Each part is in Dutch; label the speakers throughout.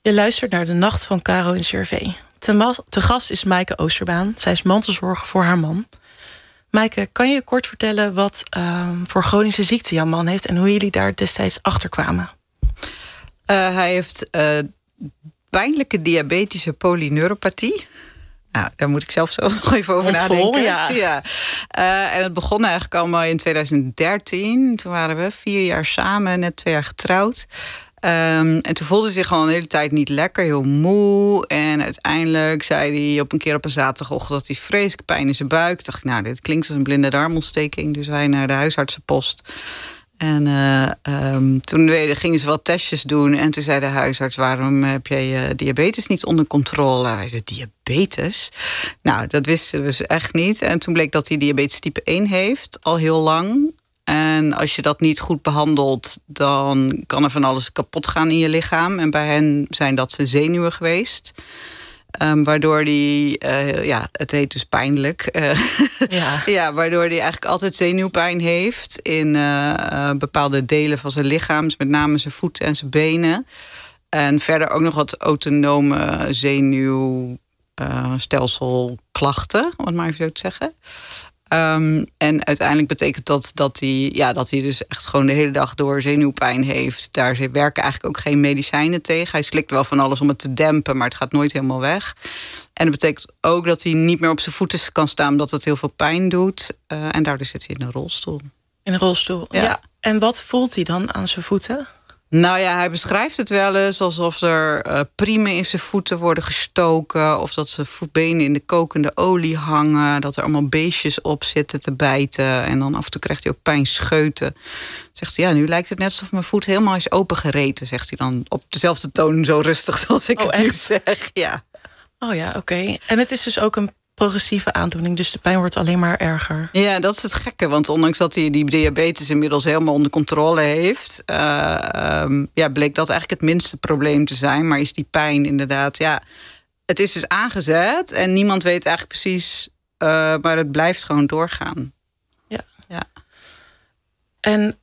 Speaker 1: Je luistert naar De Nacht van Caro in Cervé. Te gast is Maaike Oosterbaan. Zij is mantelzorger voor haar man. Maaike, kan je kort vertellen wat voor chronische ziekte jouw man heeft en hoe jullie daar destijds achter kwamen?
Speaker 2: Hij heeft pijnlijke diabetische polyneuropathie. Nou, daar moet ik zelf nog even over nadenken. Ja. En het begon eigenlijk allemaal in 2013. Toen waren we 4 jaar samen, net 2 jaar getrouwd. En toen voelde hij zich gewoon de hele tijd niet lekker, heel moe. En uiteindelijk zei hij op een zaterdagochtend dat hij vreselijk pijn in zijn buik. Toen dacht ik, nou, dit klinkt als een blinde darmontsteking. Dus wij naar de huisartsenpost. En toen gingen ze wat testjes doen. En toen zei de huisarts, waarom heb jij je diabetes niet onder controle? Hij zei, diabetes? Nou, dat wisten we dus echt niet. En toen bleek dat hij diabetes type 1 heeft, al heel lang. En als je dat niet goed behandelt, dan kan er van alles kapot gaan in je lichaam. En bij hen zijn dat zijn zenuwen geweest. Waardoor die, het heet dus pijnlijk. Waardoor die eigenlijk altijd zenuwpijn heeft in bepaalde delen van zijn lichaam. Dus met name zijn voeten en zijn benen. En verder ook nog wat autonome zenuwstelselklachten, om het maar even zo te zeggen. En uiteindelijk betekent dat hij dus echt gewoon de hele dag door zenuwpijn heeft. Daar werken eigenlijk ook geen medicijnen tegen. Hij slikt wel van alles om het te dempen, maar het gaat nooit helemaal weg. En dat betekent ook dat hij niet meer op zijn voeten kan staan, omdat het heel veel pijn doet. En daardoor zit hij in een rolstoel.
Speaker 1: In een rolstoel, ja. En wat voelt hij dan aan zijn voeten?
Speaker 2: Nou ja, hij beschrijft het wel eens alsof er priemen in zijn voeten worden gestoken. Of dat zijn voetbenen in de kokende olie hangen. Dat er allemaal beestjes op zitten te bijten. En dan af en toe krijgt hij ook pijnscheuten. Zegt hij, nu lijkt het net alsof mijn voet helemaal is opengereten. Zegt hij dan op dezelfde toon, zo rustig zoals ik het nu zeg. Ja.
Speaker 1: Oh ja, oké. En het is dus ook een progressieve aandoening, dus de pijn wordt alleen maar erger.
Speaker 2: Ja, dat is het gekke, want ondanks dat hij die diabetes inmiddels helemaal onder controle heeft, bleek dat eigenlijk het minste probleem te zijn. Maar is die pijn inderdaad, het is dus aangezet en niemand weet eigenlijk precies, maar het blijft gewoon doorgaan. Ja.
Speaker 1: En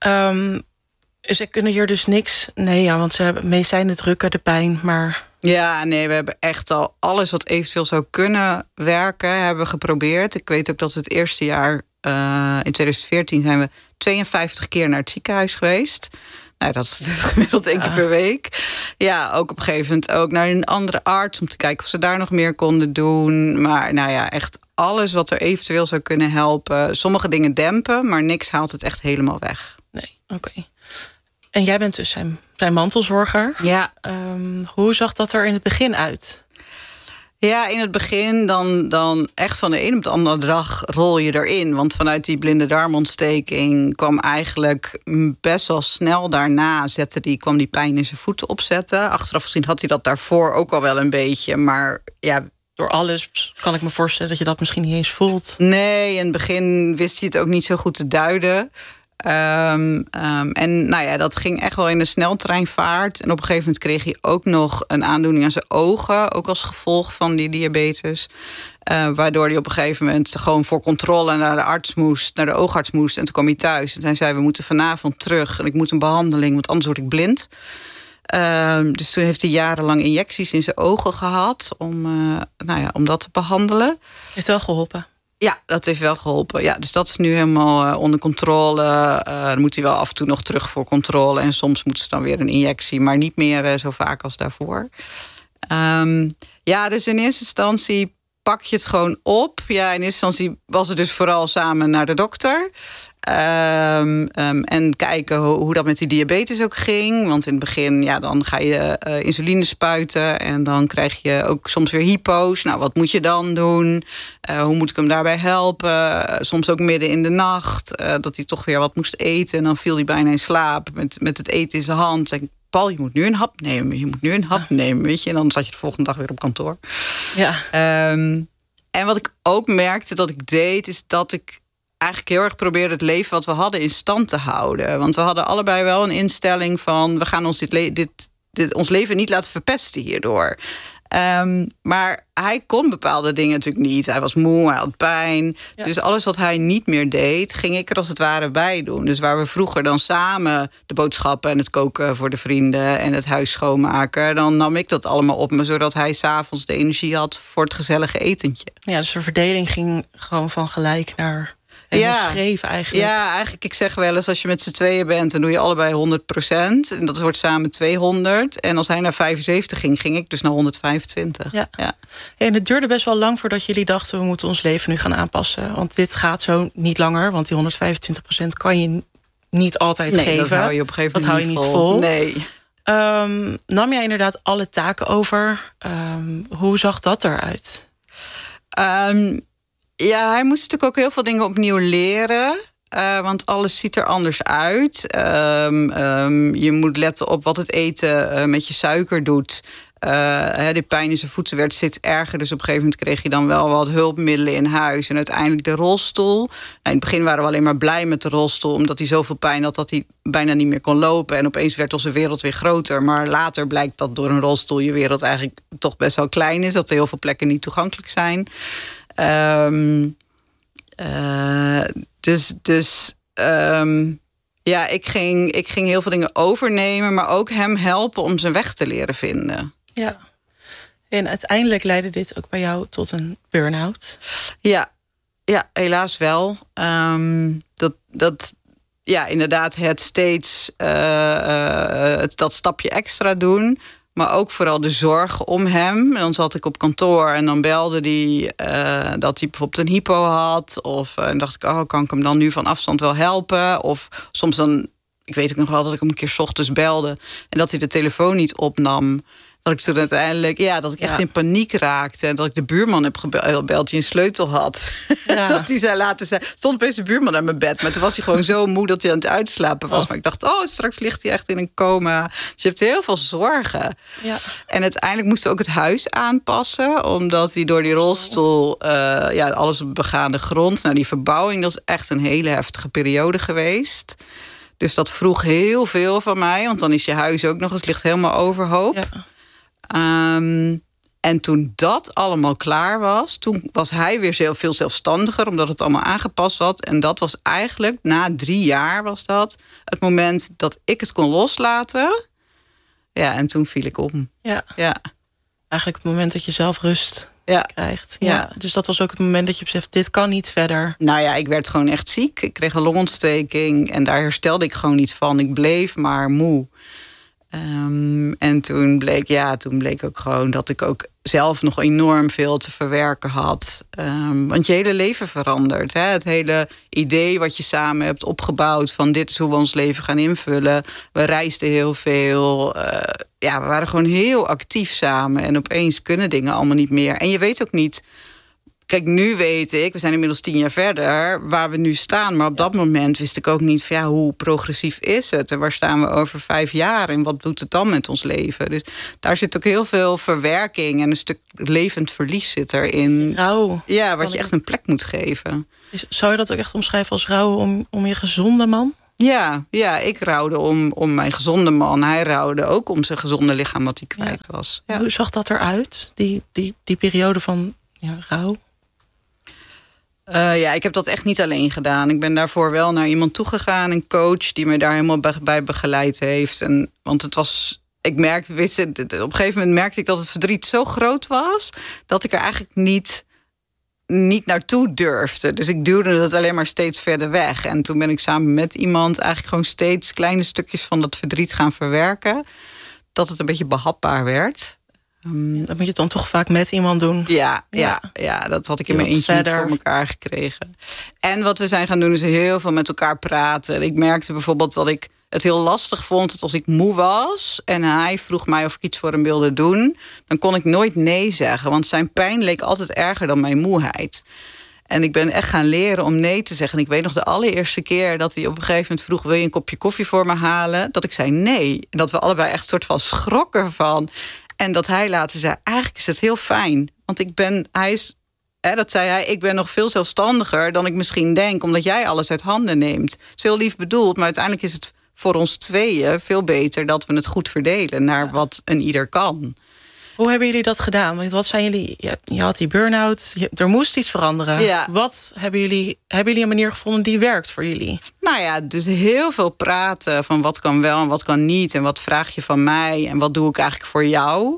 Speaker 1: ze kunnen hier dus niks, want ze hebben medicijnen drukken de pijn, maar...
Speaker 2: Ja, nee, we hebben echt al alles wat eventueel zou kunnen werken, hebben we geprobeerd. Ik weet ook dat het eerste jaar, in 2014, zijn we 52 keer naar het ziekenhuis geweest. Nou, dat is gemiddeld 1 keer per week. Ja, ook op een gegeven moment ook naar een andere arts om te kijken of ze daar nog meer konden doen. Maar echt alles wat er eventueel zou kunnen helpen. Sommige dingen dempen, maar niks haalt het echt helemaal weg.
Speaker 1: Nee, oké. En jij bent dus zijn mantelzorger.
Speaker 2: Ja.
Speaker 1: Hoe zag dat er in het begin uit?
Speaker 2: Ja, in het begin dan echt van de een op de andere dag rol je erin. Want vanuit die blinde darmontsteking kwam eigenlijk best wel snel daarna... kwam die pijn in zijn voeten opzetten. Achteraf gezien had hij dat daarvoor ook al wel een beetje. Maar ja,
Speaker 1: door alles kan ik me voorstellen dat je dat misschien niet eens voelt.
Speaker 2: Nee, in het begin wist hij het ook niet zo goed te duiden. Dat ging echt wel in een sneltreinvaart. En op een gegeven moment kreeg hij ook nog een aandoening aan zijn ogen. Ook als gevolg van die diabetes. Waardoor hij op een gegeven moment gewoon voor controle naar de oogarts moest. En toen kwam hij thuis. En hij zei, we moeten vanavond terug. En ik moet een behandeling, want anders word ik blind. Dus toen heeft hij jarenlang injecties in zijn ogen gehad. Om dat te behandelen.
Speaker 1: Heeft wel geholpen?
Speaker 2: Ja, dat heeft wel geholpen. Ja, dus dat is nu helemaal onder controle. Dan moet hij wel af en toe nog terug voor controle. En soms moet ze dan weer een injectie. Maar niet meer zo vaak als daarvoor. Dus in eerste instantie pak je het gewoon op. Ja, in eerste instantie was het dus vooral samen naar de dokter. En kijken hoe dat met die diabetes ook ging. Want in het begin, dan ga je insuline spuiten. En dan krijg je ook soms weer hypo's. Nou, wat moet je dan doen? Hoe moet ik hem daarbij helpen? Soms ook midden in de nacht. Dat hij toch weer wat moest eten. En dan viel hij bijna in slaap met het eten in zijn hand. Zeg ik, Paul, je moet nu een hap nemen. Weet je? En dan zat je de volgende dag weer op kantoor.
Speaker 1: Ja.
Speaker 2: En wat ik ook merkte dat ik deed, is dat ik eigenlijk heel erg probeerde het leven wat we hadden in stand te houden. Want we hadden allebei wel een instelling van, we gaan ons ons leven niet laten verpesten hierdoor. Maar hij kon bepaalde dingen natuurlijk niet. Hij was moe, hij had pijn. Ja. Dus alles wat hij niet meer deed, ging ik er als het ware bij doen. Dus waar we vroeger dan samen de boodschappen en het koken voor de vrienden en het huis schoonmaken, dan nam ik dat allemaal op me, zodat hij 's avonds de energie had voor het gezellige etentje.
Speaker 1: Ja, dus de verdeling ging gewoon van gelijk naar scheef eigenlijk.
Speaker 2: Ja, eigenlijk, ik zeg wel eens, als je met z'n tweeën bent, dan doe je allebei 100%. En dat wordt samen 200. En als hij naar 75 ging, ging ik dus naar 125.
Speaker 1: Ja. En het duurde best wel lang voordat jullie dachten, we moeten ons leven nu gaan aanpassen. Want dit gaat zo niet langer, want die 125% kan je niet altijd geven.
Speaker 2: Dat hou je op een gegeven moment niet vol. Nee.
Speaker 1: Nam jij inderdaad alle taken over? Hoe zag dat eruit?
Speaker 2: Ja, hij moest natuurlijk ook heel veel dingen opnieuw leren. Want alles ziet er anders uit. Je moet letten op wat het eten met je suiker doet. De pijn in zijn voeten werd steeds erger. Dus op een gegeven moment kreeg je dan wel wat hulpmiddelen in huis. En uiteindelijk de rolstoel. Nou, in het begin waren we alleen maar blij met de rolstoel, omdat hij zoveel pijn had dat hij bijna niet meer kon lopen. En opeens werd onze wereld weer groter. Maar later blijkt dat door een rolstoel je wereld eigenlijk toch best wel klein is. Dat er heel veel plekken niet toegankelijk zijn. Ik ging heel veel dingen overnemen, maar ook hem helpen om zijn weg te leren vinden.
Speaker 1: Ja. En uiteindelijk leidde dit ook bij jou tot een burn-out?
Speaker 2: Ja, helaas wel. Inderdaad, het steeds dat stapje extra doen. Maar ook vooral de zorg om hem. En dan zat ik op kantoor en dan belde hij dat hij bijvoorbeeld een hypo had. Of en dacht ik, kan ik hem dan nu van afstand wel helpen? Of soms dan, ik weet ook nog wel dat ik hem een keer 's ochtends belde en dat hij de telefoon niet opnam. Dat ik toen uiteindelijk, dat ik echt in paniek raakte. En dat ik de buurman heb gebeld die een sleutel had. Ja. Dat hij zei later stond opeens de buurman aan mijn bed. Maar toen was hij gewoon zo moe dat hij aan het uitslapen was. Maar ik dacht, straks ligt hij echt in een coma. Dus je hebt heel veel zorgen. Ja. En uiteindelijk moesten we ook het huis aanpassen. Omdat hij door die rolstoel, alles op begaande grond. Nou, die verbouwing, dat is echt een hele heftige periode geweest. Dus dat vroeg heel veel van mij. Want dan is je huis ook nog eens, ligt helemaal overhoop. Ja. En toen dat allemaal klaar was, toen was hij weer veel zelfstandiger, omdat het allemaal aangepast was. En dat was eigenlijk, na 3 jaar was dat, het moment dat ik het kon loslaten. Ja, en toen viel ik om.
Speaker 1: Ja. Eigenlijk het moment dat je zelf rust krijgt. Ja. Dus dat was ook het moment dat je beseft, dit kan niet verder. Nou ja,
Speaker 2: ik werd gewoon echt ziek. Ik kreeg een longontsteking en daar herstelde ik gewoon niet van. Ik bleef maar moe. En toen bleek ook gewoon dat ik ook zelf nog enorm veel te verwerken had. Want je hele leven verandert. Hè? Het hele idee wat je samen hebt opgebouwd van dit is hoe we ons leven gaan invullen. We reisden heel veel. We waren gewoon heel actief samen. En opeens kunnen dingen allemaal niet meer. En je weet ook niet. Kijk, nu weet ik, we zijn inmiddels 10 jaar verder, waar we nu staan. Maar op dat moment wist ik ook niet van hoe progressief is het? En waar staan we over 5 jaar? En wat doet het dan met ons leven? Dus daar zit ook heel veel verwerking en een stuk levend verlies zit erin.
Speaker 1: Rouw.
Speaker 2: Ja, wat je echt een plek moet geven.
Speaker 1: Zou je dat ook echt omschrijven als rouwen om je gezonde man?
Speaker 2: Ja, ik rouwde om mijn gezonde man. Hij rouwde ook om zijn gezonde lichaam wat hij kwijt was. Ja.
Speaker 1: Hoe zag dat eruit, die periode van rouw?
Speaker 2: Ik heb dat echt niet alleen gedaan. Ik ben daarvoor wel naar iemand toegegaan, een coach die me daar helemaal bij begeleid heeft. Want het was, op een gegeven moment merkte ik dat het verdriet zo groot was dat ik er eigenlijk niet naartoe durfde. Dus ik duwde het alleen maar steeds verder weg. En toen ben ik samen met iemand eigenlijk gewoon steeds kleine stukjes van dat verdriet gaan verwerken. Dat het een beetje behapbaar werd.
Speaker 1: Dat moet je dan toch vaak met iemand doen.
Speaker 2: Ja, dat had ik in mijn eentje niet voor elkaar gekregen. En wat we zijn gaan doen is heel veel met elkaar praten. Ik merkte bijvoorbeeld dat ik het heel lastig vond dat als ik moe was en hij vroeg mij of ik iets voor hem wilde doen, dan kon ik nooit nee zeggen. Want zijn pijn leek altijd erger dan mijn moeheid. En ik ben echt gaan leren om nee te zeggen. En ik weet nog de allereerste keer dat hij op een gegeven moment vroeg, wil je een kopje koffie voor me halen? Dat ik zei nee. En dat we allebei echt soort van schrokken van. En dat hij later zei, eigenlijk is het heel fijn. Want ik ben nog veel zelfstandiger dan ik misschien denk, omdat jij alles uit handen neemt. Het is heel lief bedoeld, maar uiteindelijk is het voor ons tweeën veel beter dat we het goed verdelen naar wat een ieder kan.
Speaker 1: Hoe hebben jullie dat gedaan? Want wat zijn jullie? Je had die burn-out. Er moest iets veranderen.
Speaker 2: Ja.
Speaker 1: Wat hebben jullie een manier gevonden die werkt voor jullie?
Speaker 2: Nou ja, dus heel veel praten van wat kan wel en wat kan niet. En wat vraag je van mij en wat doe ik eigenlijk voor jou?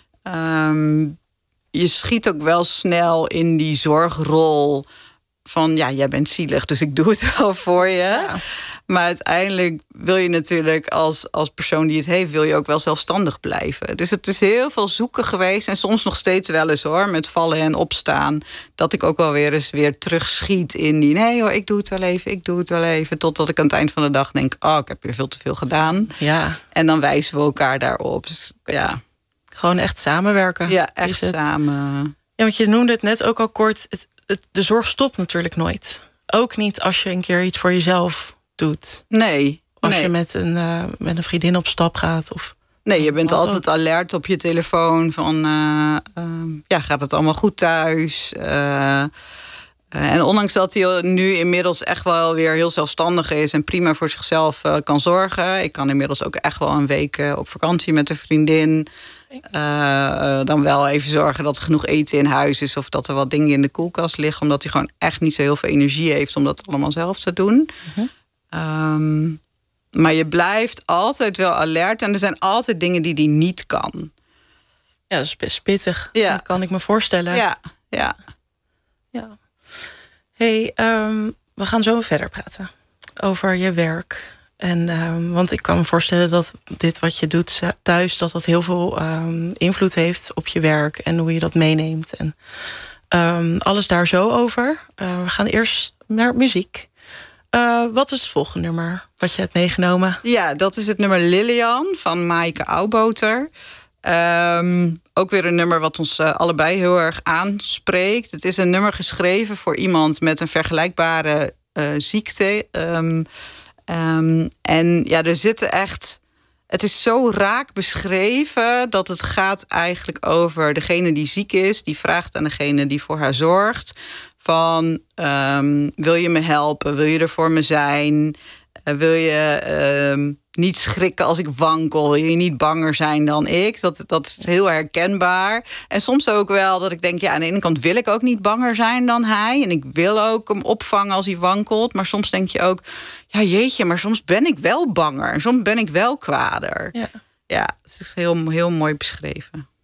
Speaker 2: Je schiet ook wel snel in die zorgrol van ja, jij bent zielig, dus ik doe het wel voor je. Ja. Maar uiteindelijk wil je natuurlijk als persoon die het heeft, wil je ook wel zelfstandig blijven. Dus het is heel veel zoeken geweest. En soms nog steeds wel eens hoor, met vallen en opstaan. Dat ik ook wel weer terugschiet in die nee hoor, ik doe het wel even. Totdat ik aan het eind van de dag denk, oh, ik heb weer veel te veel gedaan.
Speaker 1: Ja.
Speaker 2: En dan wijzen we elkaar daarop. Dus, ja.
Speaker 1: Gewoon echt samenwerken.
Speaker 2: Ja, echt samen.
Speaker 1: Ja, want je noemde het net ook al kort. De zorg stopt natuurlijk nooit. Ook niet als je een keer iets voor jezelf doet.
Speaker 2: Nee.
Speaker 1: Als je met een vriendin op stap gaat. Of
Speaker 2: nee, je bent altijd alert op je telefoon. Van, gaat het allemaal goed thuis? En ondanks dat hij nu inmiddels echt wel weer heel zelfstandig is en prima voor zichzelf kan zorgen. Ik kan inmiddels ook echt wel een week op vakantie met een vriendin. Dan wel even zorgen dat er genoeg eten in huis is of dat er wat dingen in de koelkast liggen. Omdat hij gewoon echt niet zo heel veel energie heeft om dat allemaal zelf te doen. Maar je blijft altijd wel alert en er zijn altijd dingen die hij niet kan.
Speaker 1: Ja, dat is best pittig.
Speaker 2: Ja.
Speaker 1: Dat kan ik me voorstellen.
Speaker 2: Ja.
Speaker 1: Hey, we gaan zo verder praten over je werk. En, want ik kan me voorstellen dat dit wat je doet thuis, dat heel veel invloed heeft op je werk en hoe je dat meeneemt. En alles daar zo over. We gaan eerst naar muziek. Wat is het volgende nummer wat je hebt meegenomen?
Speaker 2: Ja, dat is het nummer Lilian van Maaike Auwboter. Ook weer een nummer wat ons allebei heel erg aanspreekt. Het is een nummer geschreven voor iemand met een vergelijkbare ziekte. En ja, er zitten echt... Het is zo raak beschreven dat het gaat eigenlijk over degene die ziek is. Die vraagt aan degene die voor haar zorgt van... wil je me helpen? Wil je er voor me zijn? Wil je niet schrikken als ik wankel? Wil je niet banger zijn dan ik? Dat is heel herkenbaar. En soms ook wel dat ik denk... ja, aan de ene kant wil ik ook niet banger zijn dan hij. En ik wil ook hem opvangen als hij wankelt. Maar soms denk je ook... ja, jeetje, maar soms ben ik wel banger. Soms ben ik wel kwader. Ja, het is heel, heel mooi beschreven.